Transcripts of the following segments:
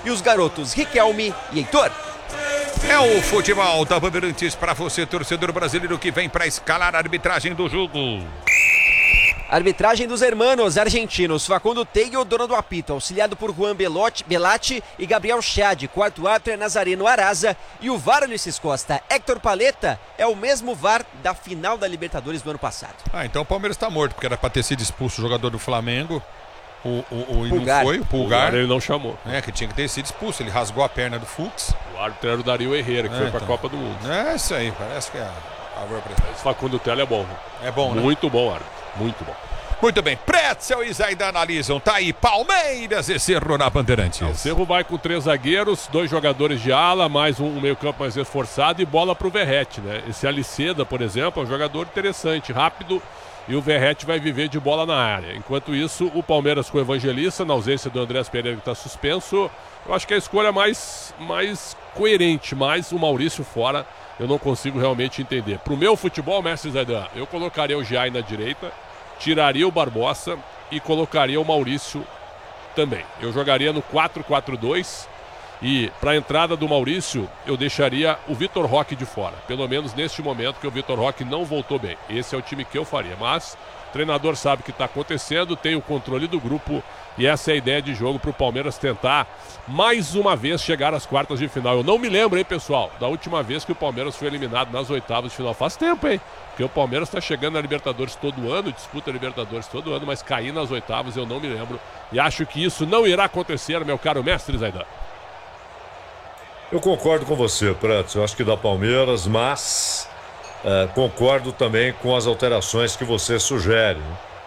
e os garotos Riquelme e Heitor. É o futebol da Bandeirantes para você, torcedor brasileiro que vem para escalar a arbitragem do jogo. Arbitragem dos hermanos argentinos, Facundo Teigo, dono do apito, auxiliado por Juan Belatti e Gabriel Chad. Quarto árbitro é Nazareno Araza e o VAR Ulisses Costa. Héctor Paletta é o mesmo VAR da final da Libertadores do ano passado. Então o Palmeiras está morto, porque era para ter sido expulso o jogador do Flamengo. Pulgar. Não foi, o Pulgar. Ele não chamou. Que tinha que ter sido expulso. Ele rasgou a perna do Fux. O árbitro era o Dario Herrera, que foi para a Copa do Mundo. É isso aí, parece que é Esse Facundo Tella é bom. É bom, né? Muito bom, árbitro. Muito bom. Muito bem, Pretzel e Zaidan analisam. Tá aí, Palmeiras e Cerro na Bandeirantes. O Cerro vai com 3 zagueiros, 2 jogadores de ala, mais um meio campo mais reforçado e bola pro Verratti, né? Esse Aliceda, por exemplo, é um jogador interessante, rápido, e o Verratti vai viver de bola na área. Enquanto isso, o Palmeiras com o Evangelista, na ausência do Andrés Pereira que está suspenso, eu acho que a escolha mais coerente, mas o Maurício fora, eu não consigo realmente entender. Pro meu futebol, mestre Zaidan, eu colocaria o Giai na direita, tiraria o Barbosa e colocaria o Maurício também. Eu jogaria no 4-4-2 e para a entrada do Maurício eu deixaria o Vitor Roque de fora. Pelo menos neste momento que o Vitor Roque não voltou bem. Esse é o time que eu faria. Mas o treinador sabe o que está acontecendo, tem o controle do grupo e essa é a ideia de jogo para o Palmeiras tentar mais uma vez chegar às quartas de final. Eu não me lembro, hein, pessoal, da última vez que o Palmeiras foi eliminado nas oitavas de final. Faz tempo, hein? Porque o Palmeiras está chegando na Libertadores todo ano, disputa a Libertadores todo ano, mas cair nas oitavas eu não me lembro. E acho que isso não irá acontecer, meu caro mestre Zaidan. Eu concordo com você, Pratos. Eu acho que dá Palmeiras, mas concordo também com as alterações que você sugere.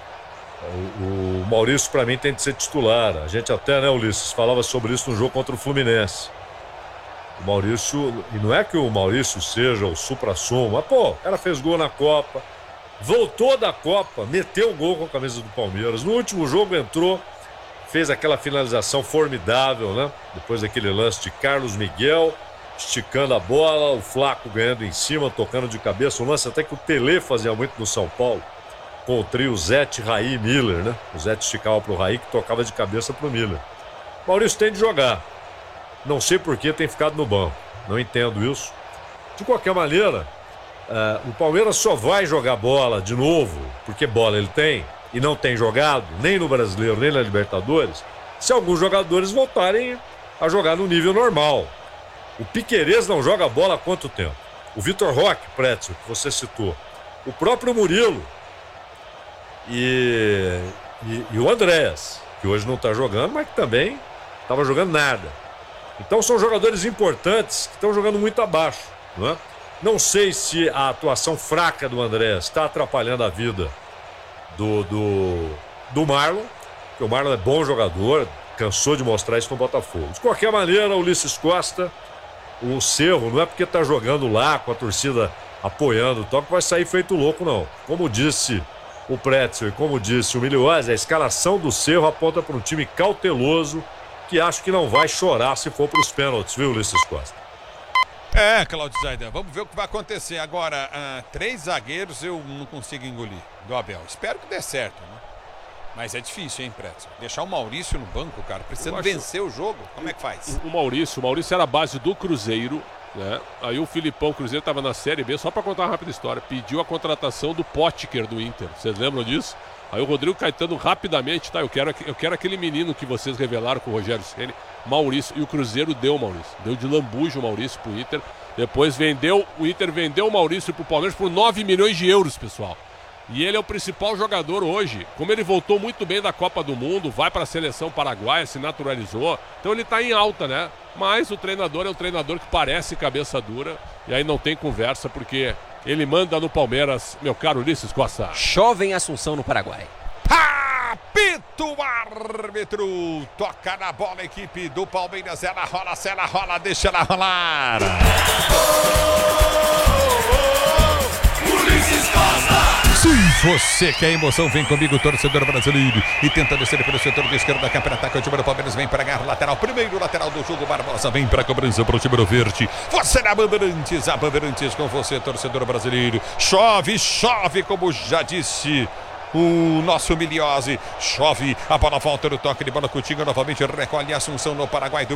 O Maurício, para mim, tem de ser titular. A gente até, né, Ulisses, falava sobre isso no jogo contra o Fluminense. O Maurício, e não é que o Maurício seja o supra-sumo, mas, o cara fez gol na Copa, voltou da Copa, meteu o gol com a camisa do Palmeiras. No último jogo entrou, fez aquela finalização formidável, né? Depois daquele lance de Carlos Miguel, esticando a bola, o Flaco ganhando em cima, tocando de cabeça. Um lance até que o Pelé fazia muito no São Paulo, com o trio Zete, Raí e Miller, né? O Zete esticava pro Raí, que tocava de cabeça pro Miller. O Maurício tem de jogar. Não sei por que tem ficado no banco. Não entendo isso. De qualquer maneira, o Palmeiras só vai jogar bola de novo, porque bola ele tem, e não tem jogado, nem no Brasileiro, nem na Libertadores, se alguns jogadores voltarem a jogar no nível normal. O Piquerez não joga bola há quanto tempo? O Vitor Roque, Pretzel, que você citou. O próprio Murilo. E o Andrés, que hoje não está jogando, mas que também estava jogando nada. Então são jogadores importantes que estão jogando muito abaixo, não é? Não sei se a atuação fraca do Andrés está atrapalhando a vida do Marlon, porque o Marlon é bom jogador, cansou de mostrar isso no Botafogo. De qualquer maneira, o Ulisses Costa, o Cerro, não é porque está jogando lá com a torcida apoiando o toque, vai sair feito louco, não. Como disse o Pretzel e como disse o Miliosi, a escalação do Cerro aponta para um time cauteloso, que acho que não vai chorar se for para os pênaltis, viu, Ulisses Costa? Claudio Zaidan, vamos ver o que vai acontecer. Agora, 3 zagueiros eu não consigo engolir do Abel. Espero que dê certo, né? Mas é difícil, hein, Pretzel? Deixar o Maurício no banco, cara, precisando vencer o jogo, como é que faz? O Maurício era a base do Cruzeiro, né? Aí o Filipão, Cruzeiro estava na Série B, só para contar uma rápida história, pediu a contratação do Potker do Inter. Vocês lembram disso? Aí o Rodrigo Caetano rapidamente, eu quero aquele menino que vocês revelaram com o Rogério Ceni, Maurício, e o Cruzeiro deu o Maurício. Deu de lambujo o Maurício pro Inter. Depois o Inter vendeu o Maurício pro Palmeiras por 9 milhões de euros, pessoal. E ele é o principal jogador hoje. Como ele voltou muito bem da Copa do Mundo, vai para a seleção paraguaia, se naturalizou. Então ele está em alta, né? Mas o treinador é um treinador que parece cabeça dura. E aí não tem conversa, porque ele manda no Palmeiras, meu caro Ulisses Costa. Chove em Assunção, no Paraguai. Apito o árbitro. Toca na bola a equipe do Palmeiras. Ela rola, deixa ela rolar. Ulisses Costa. Se você quer emoção, vem comigo, torcedor brasileiro. E tenta descer pelo setor do esquerdo da câmera, ataca o time do Palmeiras, vem para ganhar lateral. Primeiro lateral do jogo, Barbosa vem para a cobrança para o time do verde. Você na Bandeirantes, a Bandeirantes com você, torcedor brasileiro. Chove, como já disse o nosso Miliosi. Chove, a bola volta no toque de bola, Coutinho novamente recolhe a Assunção no Paraguai.